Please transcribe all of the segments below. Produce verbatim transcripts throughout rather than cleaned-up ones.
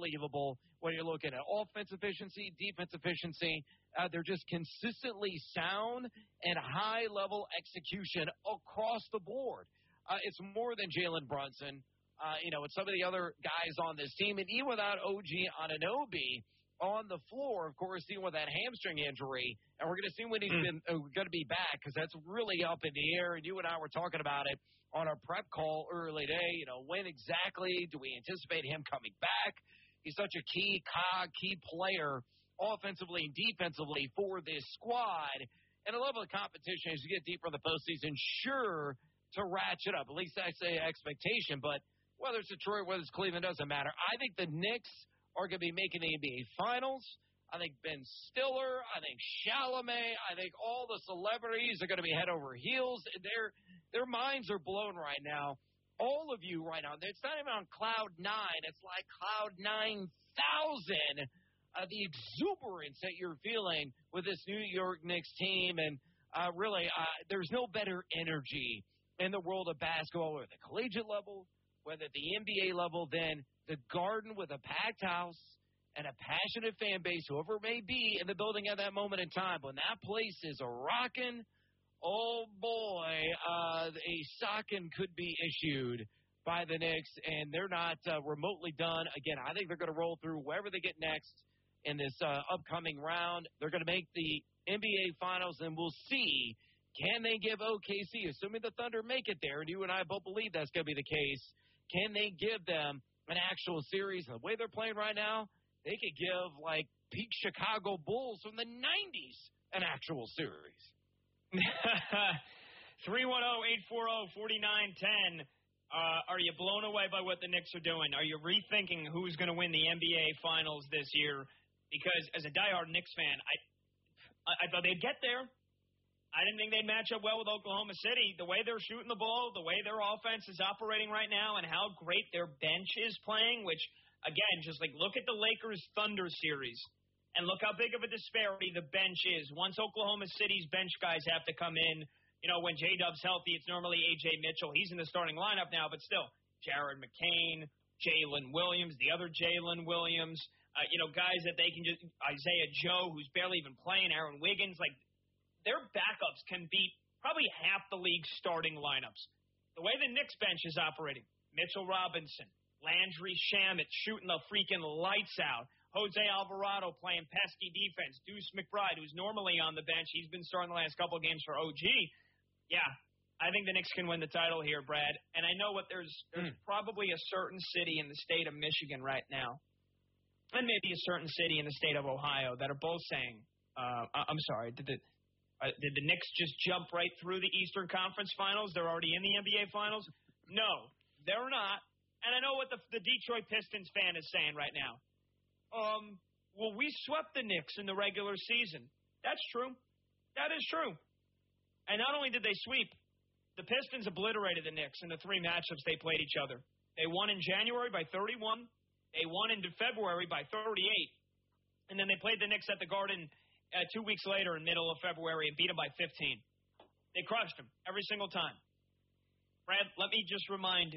unbelievable when you're looking at offensive efficiency, defense efficiency. Uh, they're just consistently sound and high-level execution across the board. Uh, it's more than Jalen Brunson, uh, you know, and some of the other guys on this team. And even without O G Anunoby on the floor, of course, dealing with that hamstring injury, and we're going to see when he's mm. been, uh, going to be back, because that's really up in the air, and you and I were talking about it on our prep call early today. You know, when exactly do we anticipate him coming back? He's such a key cog, key player offensively and defensively for this squad, and the level of competition as you get deeper in the postseason, sure, to ratchet up. At least I say expectation, but whether it's Detroit, whether it's Cleveland, doesn't matter. I think the Knicks are going to be making the N B A Finals. I think Ben Stiller, I think Chalamet, I think all the celebrities are going to be head over heels. Their their minds are blown right now. All of you right now, it's not even on cloud nine. It's like cloud nine thousand. Uh, the exuberance that you're feeling with this New York Knicks team, and uh, really, uh, there's no better energy in the world of basketball, or at the collegiate level, whether at the N B A level, than the Garden with a packed house and a passionate fan base, whoever it may be in the building at that moment in time. When that place is a rocking, oh boy, uh, a socking could be issued by the Knicks, and they're not uh, remotely done. Again, I think they're going to roll through wherever they get next in this uh, upcoming round. They're going to make the N B A Finals, and we'll see, can they give O K C, assuming the Thunder make it there, and you and I both believe that's going to be the case, can they give them an actual series? The way they're playing right now, they could give, like, peak Chicago Bulls from the nineties an actual series. three one zero, eight four zero, four nine one zero. Uh, are you blown away by what the Knicks are doing? Are you rethinking who's going to win the N B A Finals this year? Because as a diehard Knicks fan, I, I, I thought they'd get there. I didn't think they'd match up well with Oklahoma City. The way they're shooting the ball, the way their offense is operating right now, and how great their bench is playing, which, again, just like look at the Lakers-Thunder series and look how big of a disparity the bench is. Once Oklahoma City's bench guys have to come in, you know, when J-Dub's healthy, it's normally A J Mitchell. He's in the starting lineup now, but still, Jared McCain, Jalen Williams, the other Jalen Williams, uh, you know, guys that they can just – Isaiah Joe, who's barely even playing, Aaron Wiggins, like – their backups can beat probably half the league's starting lineups. The way the Knicks bench is operating, Mitchell Robinson, Landry Shamet shooting the freaking lights out, Jose Alvarado playing pesky defense, Deuce McBride, who's normally on the bench, he's been starting the last couple of games for O G. Yeah, I think the Knicks can win the title here, Brad. And I know what there's there's mm. probably a certain city in the state of Michigan right now, and maybe a certain city in the state of Ohio that are both saying, uh, I'm sorry, did the Uh, did the Knicks just jump right through the Eastern Conference Finals? They're already in the N B A Finals? No, they're not. And I know what the, the Detroit Pistons fan is saying right now. Um, well, we swept the Knicks in the regular season. That's true. That is true. And not only did they sweep, the Pistons obliterated the Knicks in the three matchups they played each other. They won in January by thirty-one. They won in February by thirty-eight. And then they played the Knicks at the Garden Uh, two weeks later in middle of February and beat them by fifteen. They crushed them every single time. Brad, let me just remind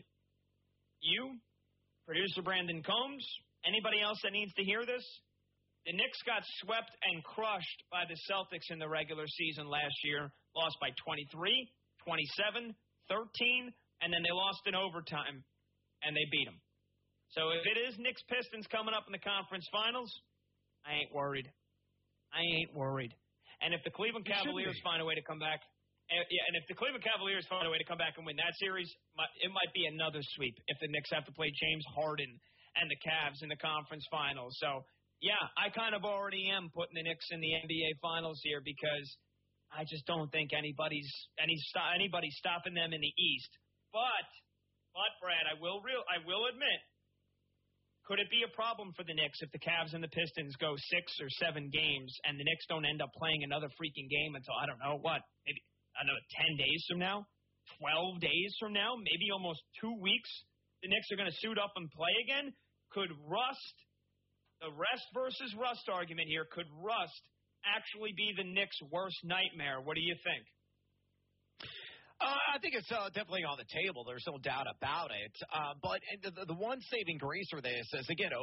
you, producer Brandon Combs, anybody else that needs to hear this, the Knicks got swept and crushed by the Celtics in the regular season last year, lost by twenty-three, twenty-seven, thirteen, and then they lost in overtime, and they beat them. So if it is Knicks Pistons coming up in the conference finals, I ain't worried. I ain't worried. And if the Cleveland Cavaliers find a way to come back, and, yeah, and if the Cleveland Cavaliers find a way to come back and win that series, it might be another sweep if the Knicks have to play James Harden and the Cavs in the conference finals. So, yeah, I kind of already am putting the Knicks in the N B A Finals here because I just don't think anybody's any anybody's stopping them in the East. But, but Brad, I will real I will admit. Could it be a problem for the Knicks if the Cavs and the Pistons go six or seven games and the Knicks don't end up playing another freaking game until, I don't know, what, maybe, I don't know, ten days from now, twelve days from now, maybe almost two weeks, the Knicks are going to suit up and play again? Could rust, the rest versus rust argument here, could rust actually be the Knicks' worst nightmare? What do you think? Uh, I think it's uh, definitely on the table. There's no doubt about it. Uh, but the, the one saving grace for this is, again,